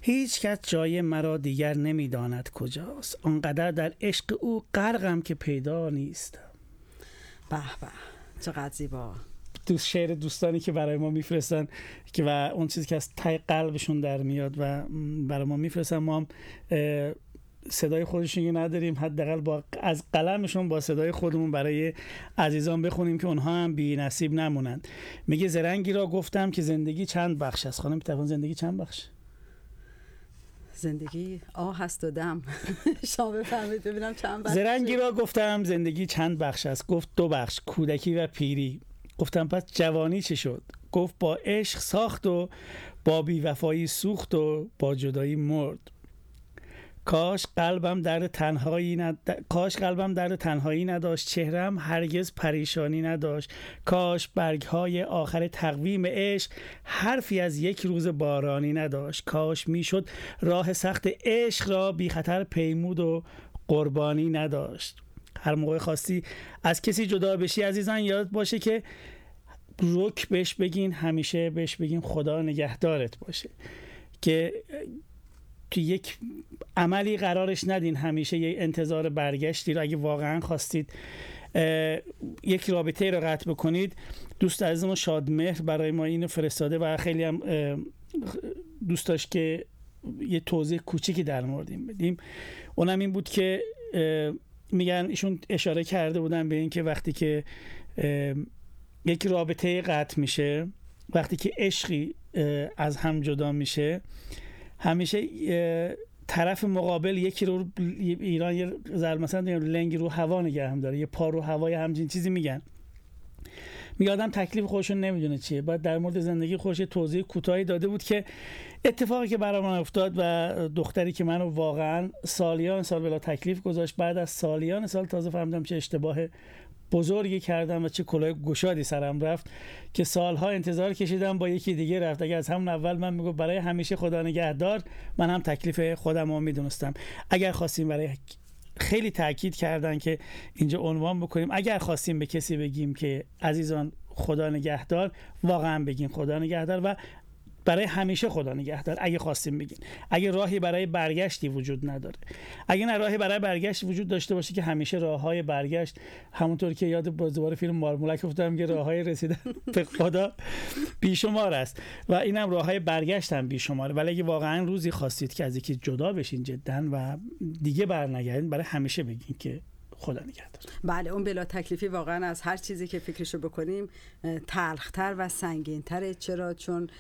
هیچ کس جای مرا دیگر نمیداند کجاست، آنقدر در عشق او غرقم که پیدا نیستم. به به، چقدر زیبا. شعر دوستانی که برای ما میفرستن که و اون چیزی که از ته قلبشون در میاد و برای ما میفرستن، ما هم صدای خودشون نداریم، حداقل از قلمشون با صدای خودمون برای عزیزان بخونیم که اونها هم بی نصیب نمونند. میگه زرنگی را گفتم که زندگی چند بخش است. خانم تفان، زندگی چند بخش؟ زندگی آه هست و دم. شما بفرمایید ببینم چند بخش. زرنگی را گفتم زندگی چند بخش است. گفت 2 بخش، کودکی و پیری. گفتم پس جوانی چه شد؟ گفت با عشق ساخت و با بی‌وفایی سوخت و با جدایی مرد. کاش قلبم درد تنهایی نداشت، چهرم هرگز پریشانی نداشت. کاش برگ‌های آخر تقویم عشق حرفی از یک روز بارانی نداشت. کاش میشد راه سخت عشق را بی خطر پیمود و قربانی نداشت. هر موقع خواستی از کسی جدا بشی عزیزان، یاد باشه که رک بهش بگین، همیشه بهش بگین خدا نگهدارت باشه، که تو یک عملی قرارش ندین همیشه یه انتظار برگشتی رو. اگه واقعا خواستید یک رابطه رو قطع بکنید، دوست عزیزمون شادمهر برای ما اینو فرستاده و خیلی هم دوست داشت که یه توضیح کوچیکی در مورد این بدیم. اونم این بود که میگن ایشون اشاره کرده بودن به این که وقتی که یک رابطه قطع میشه، وقتی که عشقی از هم جدا میشه، همیشه طرف مقابل یکی رو، ایران یه مثلا لنگ رو هوا نگه هم داره، یه پا رو هوا، همچین چیزی میگن. میگه آدم تکلیف خودشون نمیدونه چیه. بعد در مورد زندگی خودش توضیح کوتاهی داده بود که اتفاقی که برای من افتاد و دختری که منو واقعا سالیان سال بلا تکلیف گذاشت، بعد از سالیان سال تازه فهمیدم چه اشتباه بزرگی کردم و چه کلاه گشادی سرم رفت که سالها انتظار کشیدم با یکی دیگه رفت. اگر از همون اول من میگم برای همیشه خدا نگهدار، من هم تکلیف خودم رو میدونستم. اگر خواستیم، برای خیلی تاکید کردن که اینجا عنوان بکنیم، اگر خواستیم به کسی بگیم که عزیزان خدا نگهدار، واقعا بگیم خدا نگهدار و برای همیشه خدا نگهدار. اگه خواستیم بگیم، اگه راهی برای برگشتی وجود نداره، اگه نه راهی برای برگشت وجود داشته باشه که همیشه راههای برگشت، همونطور که یاد دوباره فیلم مارمولک افتادم که راههای رسیدن به خدا بیشمار است و اینم راههای برگشت هم بیشماره. ولی اگه واقعا روزی خواستید که از یکی جدا بشین جدا و دیگه برنگردین، برای همیشه بگین که خدا نگهدار. بله، اون بلا تکلیفی واقعا از هر چیزی که فکرشو بکنیم تلختر و سنگین‌تره. چرا؟ چون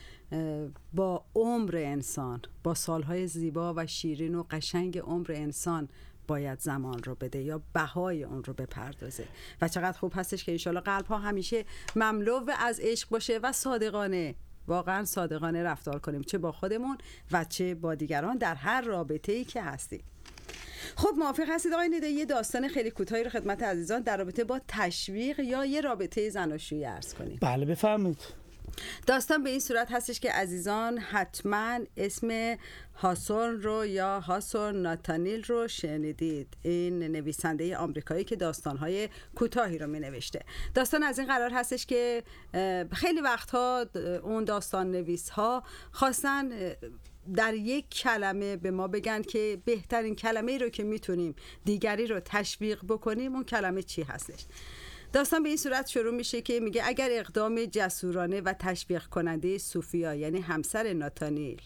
با عمر انسان، با سالهای زیبا و شیرین و قشنگ عمر انسان باید زمان رو بده یا بهای اون رو بپردازه. و چقدر خوب هستش که انشالله قلب ها همیشه مملو از عشق باشه و صادقانه، واقعا صادقانه رفتار کنیم، چه با خودمون و چه با دیگران در هر رابطه‌ای که هستیم. خب موافق هستید آقای ندایی یه داستان خیلی کوتاهی رو خدمت عزیزان در رابطه با تشویق یا یه رابطه زناشویی عرض کنیم؟ بله بفرمایید. داستان به این صورت هستش که عزیزان حتما اسم هاسون رو یا هاسون ناتانیل رو شنیدید. این نویسنده آمریکایی که داستان‌های کوتاهی رو می‌نوشته. داستان از این قرار هستش که خیلی وقتها اون داستان نویس‌ها خواستن در یک کلمه به ما بگن که بهترین کلمه‌ای رو که میتونیم دیگری رو تشویق بکنیم اون کلمه چی هستش. داستان به این صورت شروع میشه که میگه اگر اقدام جسورانه و تشویق کننده سوفیا یعنی همسر ناتانیل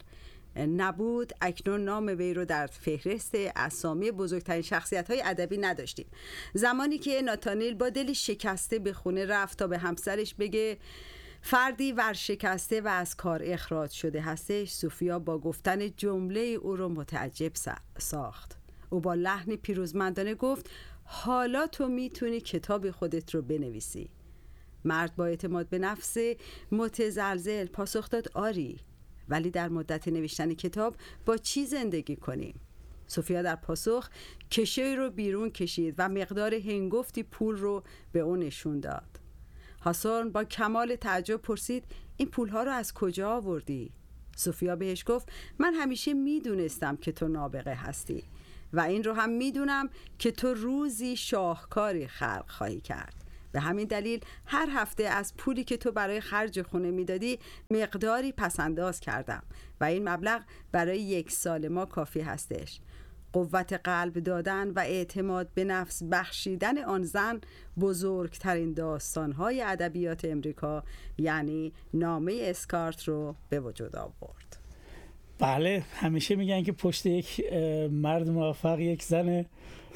نبود، اکنون نام وی رو در فهرست اسامی بزرگترین شخصیت‌های ادبی نداشتیم. زمانی که ناتانیل با دلی شکسته به خونه رفت تا به همسرش بگه فردی ورشکسته و از کار اخراج شده هستش، سوفیا با گفتن جمله او رو متعجب ساخت. او با لحنی پیروزمندانه گفت حالا تو میتونی کتاب خودت رو بنویسی. مرد با اعتماد به نفس متزلزل پاسخ داد آری، ولی در مدت نوشتن کتاب با چی زندگی کنیم؟ سوفیا در پاسخ کشوی رو بیرون کشید و مقدار هنگفتی پول رو به اون نشون داد. هاسون با کمال تعجب پرسید این پولها رو از کجا آوردی؟ سوفیا بهش گفت من همیشه میدونستم که تو نابغه هستی و این رو هم میدونم که تو روزی شاهکاری خلق خواهی کرد. به همین دلیل هر هفته از پولی که تو برای خرج خونه میدادی مقداری پسنداز کردم و این مبلغ برای 1 سال ما کافی هستش. قوت قلب دادن و اعتماد به نفس بخشیدن آن زن بزرگترین داستان‌های ادبیات امریکا یعنی نامه اسکارت رو به وجود آورد. بله، همیشه میگن که پشت یک مرد موفق یک زن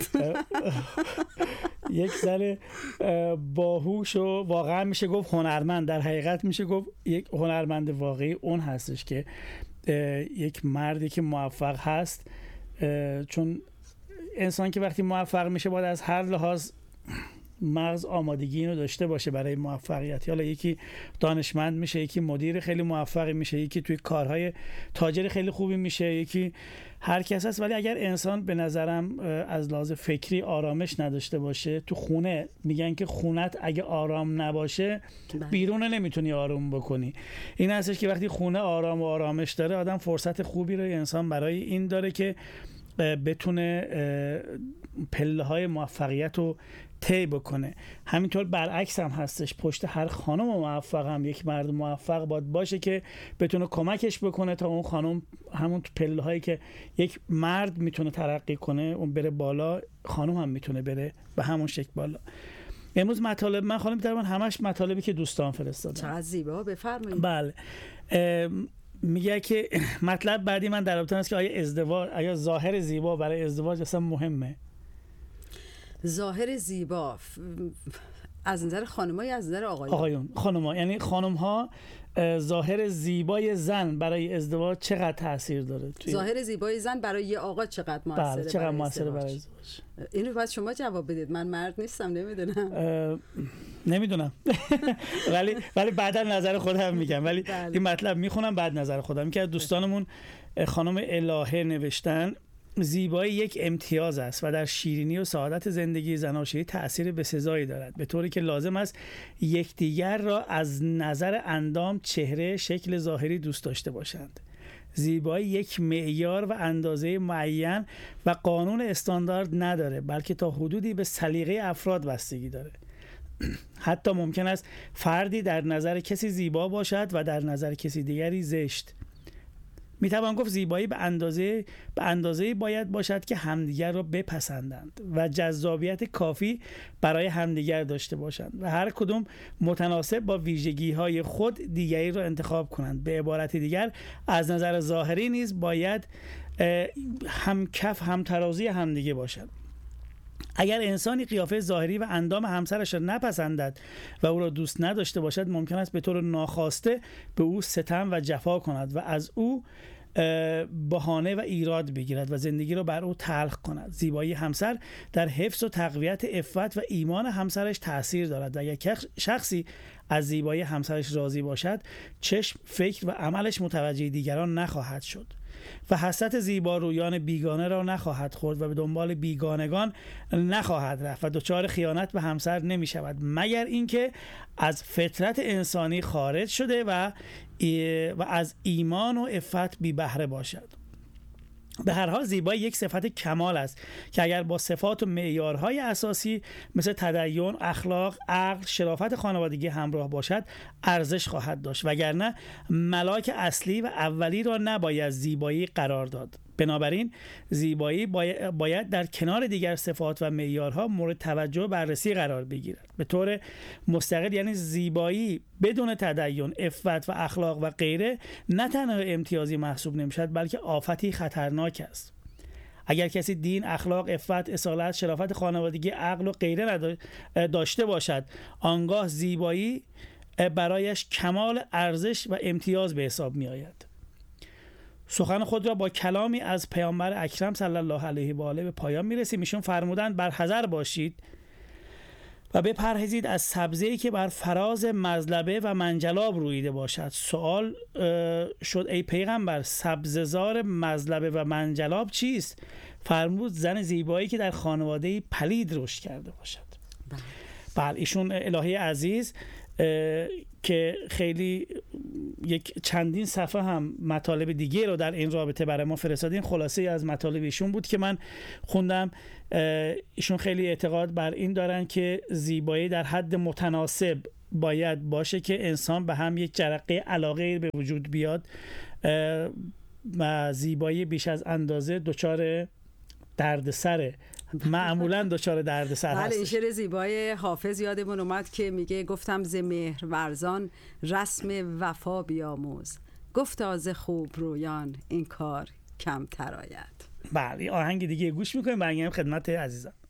باهوش و واقعا میشه گفت هنرمند، در حقیقت میشه گفت یک هنرمند واقعی اون هستش که یک مردی که موفق هست، چون انسان که وقتی موفق میشه باید از هر لحاظ مغز آمادگی اینو داشته باشه برای موفقیت. حالا یکی دانشمند میشه، یکی مدیر خیلی موفقی میشه، یکی توی کارهای تاجر خیلی خوبی میشه، یکی هر کس هست. ولی اگر انسان به نظرم از لحاظ فکری آرامش نداشته باشه، تو خونه میگن که خونت اگه آرام نباشه بیرون نمیتونی آروم بکنی. این هستش که وقتی خونه آرام و آرامش داره، آدم فرصت خوبی رو انسان برای این داره که بتونه پله‌های موفقیت رو طی بکنه. همینطور برعکس هم هستش، پشت هر خانم موفق هم یک مرد موفق باشه که بتونه کمکش بکنه تا اون خانم همون پله‌هایی که یک مرد میتونه ترقی کنه اون بره بالا، خانم هم میتونه بره به همون شکل بالا. امروز مطالب من خانم تقریبا همش مطالبی که دوستان فرستادن. چقدر زیبا، بفرمایید. بله، میگه که مطلب بعدی من در رابطه است که آیا ظاهر زیبا برای ازدواج اصلا مهمه؟ ظاهر زیبا از نظر خانم‌ها یا از نظر آقایون؟ خانم‌ها، یعنی خانم‌ها ظاهر زیبای زن برای ازدواج چقدر تاثیر داره؟ ظاهر زیبای زن برای یه آقا چقدر موثره؟ چقدر موثره برای ازدواج؟ اینو باید شما جواب بدید، من مرد نیستم، نمیدونم. ولی بعدا نظر خودم میگم، ولی این مطلب میخونم بعد نظر خودم. که دوستانمون خانم الهه نوشتن زیبایی یک امتیاز است و در شیرینی و سعادت زندگی زناشویی تأثیر بسزایی دارد، به طوری که لازم است یکدیگر را از نظر اندام، چهره، شکل ظاهری دوست داشته باشند. زیبایی یک معیار و اندازه معین و قانون استاندارد نداره، بلکه تا حدودی به سلیقه افراد بستگی داره. حتی ممکن است فردی در نظر کسی زیبا باشد و در نظر کسی دیگری زشت. میتوان گفت زیبایی به اندازه باید باشد که همدیگر را بپسندند و جذابیت کافی برای همدیگر داشته باشند و هر کدام متناسب با ویژگی‌های خود دیگری را انتخاب کنند. به عبارت دیگر از نظر ظاهری نیز باید هم کف هم ترازی همدیگه باشند. اگر انسانی قیافه ظاهری و اندام همسرش را نپسندد و او را دوست نداشته باشد، ممکن است به طور ناخواسته به او ستم و جفا کند و از او بهانه و ایراد بگیرد و زندگی را بر او تلخ کند. زیبایی همسر در حفظ و تقویت عفت و ایمان همسرش تأثیر دارد و اگر شخصی از زیبایی همسرش راضی باشد، چشم، فکر و عملش متوجه دیگران نخواهد شد و حسرت زیبارویان بیگانه را نخواهد خورد و به دنبال بیگانگان نخواهد رفت و دچار خیانت به همسر نمی شود، مگر اینکه از فطرت انسانی خارج شده و از ایمان و عفت بی بهره باشد. به هر حال زیبایی یک صفت کمال است که اگر با صفات و معیارهای اساسی مثل تدین، اخلاق، عقل، شرافت خانوادگی همراه باشد ارزش خواهد داشت، وگرنه ملاک اصلی و اولی را نباید زیبایی قرار داد. بنابراین زیبایی باید در کنار دیگر صفات و معیارها مورد توجه و بررسی قرار بگیرد به طور مستقل. یعنی زیبایی بدون تدین، عفت و اخلاق و غیره نه تنها امتیازی محسوب نمی‌شود، بلکه آفتی خطرناک است. اگر کسی دین، اخلاق، عفت، اصالت، شرافت خانوادگی، عقل و غیره داشته باشد، آنگاه زیبایی برایش کمال ارزش و امتیاز به حساب می‌آید. سخن خود را با کلامی از پیامبر اکرم صلی الله علیه و آله به پایان می‌رسیم. ایشون فرمودند برحذر باشید و بپرهیزید از سبزه‌ای که بر فراز مزلبه و منجلاب رویده باشد. سوال شد ای پیغمبر، سبززار مزلبه و منجلاب چیست؟ فرمود زن زیبایی که در خانواده پلید رشد کرده باشد. بله، ایشون الهه عزیز که خیلی یک چندین صفحه هم مطالب دیگه رو در این رابطه برای ما فرستادین. خلاصه از مطالب ایشون بود که من خوندم. ایشون خیلی اعتقاد بر این دارن که زیبایی در حد متناسب باید باشه که انسان به هم یک جرقه علاقه به وجود بیاد و زیبایی بیش از اندازه دچار دردسره، معمولا دچار دردسر هست. بله، این شعر زیبای حافظ یادمون اومد که میگه گفتم ز مهر ورزان رسم وفا بیاموز، گفتا ز خوب رویان این کار کمتر آید. بله، آهنگ دیگه گوش میکنیم برگردیم خدمت عزیزان.